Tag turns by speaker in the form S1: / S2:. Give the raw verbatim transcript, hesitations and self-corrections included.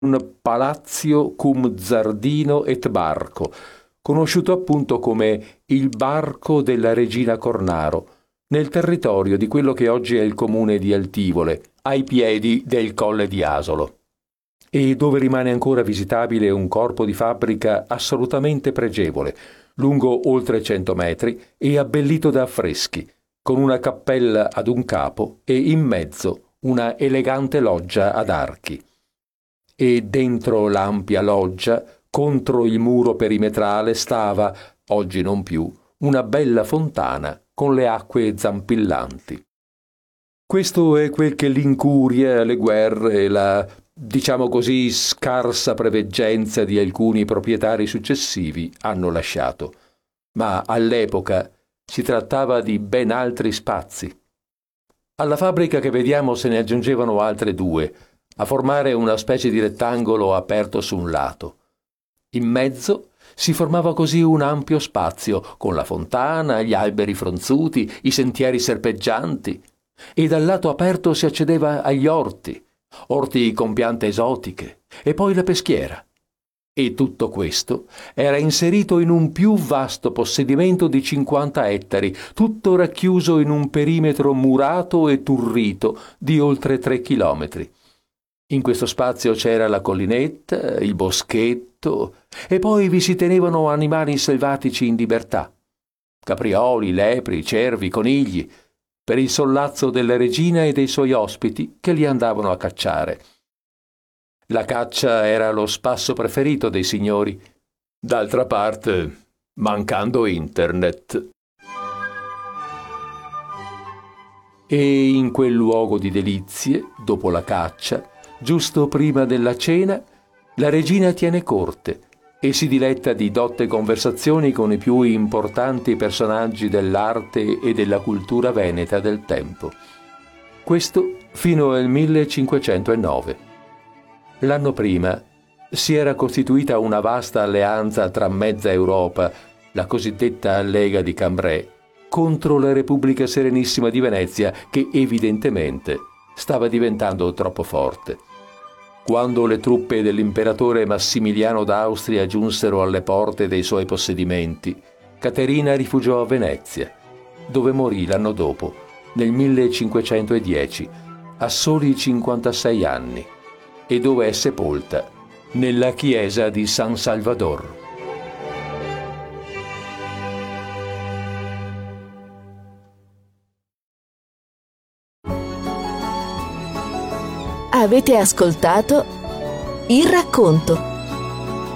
S1: un palazio cum zardino et barco, conosciuto appunto come il barco della regina Cornaro, nel territorio di quello che oggi è il comune di Altivole, ai piedi del Colle di Asolo, e dove rimane ancora visitabile un corpo di fabbrica assolutamente pregevole, lungo oltre cento metri e abbellito da affreschi, con una cappella ad un capo e in mezzo una elegante loggia ad archi. E dentro l'ampia loggia, contro il muro perimetrale, stava, oggi non più, una bella fontana con le acque zampillanti. Questo è quel che l'incuria, le guerre, la, diciamo così, scarsa preveggenza di alcuni proprietari successivi hanno lasciato. Ma all'epoca si trattava di ben altri spazi. Alla fabbrica che vediamo se ne aggiungevano altre due, a formare una specie di rettangolo aperto su un lato. In mezzo si formava così un ampio spazio, con la fontana, gli alberi fronzuti, i sentieri serpeggianti, e dal lato aperto si accedeva agli orti, orti con piante esotiche, e poi la peschiera. E tutto questo era inserito in un più vasto possedimento di cinquanta ettari, tutto racchiuso in un perimetro murato e turrito di oltre tre chilometri. In questo spazio c'era la collinetta, il boschetto, e poi vi si tenevano animali selvatici in libertà. Caprioli, lepri, cervi, conigli, per il sollazzo della regina e dei suoi ospiti che li andavano a cacciare. La caccia era lo spasso preferito dei signori. D'altra parte, mancando internet. E in quel luogo di delizie, dopo la caccia, giusto prima della cena, la regina tiene corte e si diletta di dotte conversazioni con i più importanti personaggi dell'arte e della cultura veneta del tempo. Questo fino al millecinquecentonove. L'anno prima si era costituita una vasta alleanza tra mezza Europa, la cosiddetta Lega di Cambrai, contro la Repubblica Serenissima di Venezia, che evidentemente stava diventando troppo forte. Quando le truppe dell'imperatore Massimiliano d'Austria giunsero alle porte dei suoi possedimenti, Caterina rifugiò a Venezia, dove morì l'anno dopo, nel millecinquecentodieci, a soli cinquantasei anni, e dove è sepolta nella chiesa di San Salvador.
S2: Avete ascoltato Il Racconto,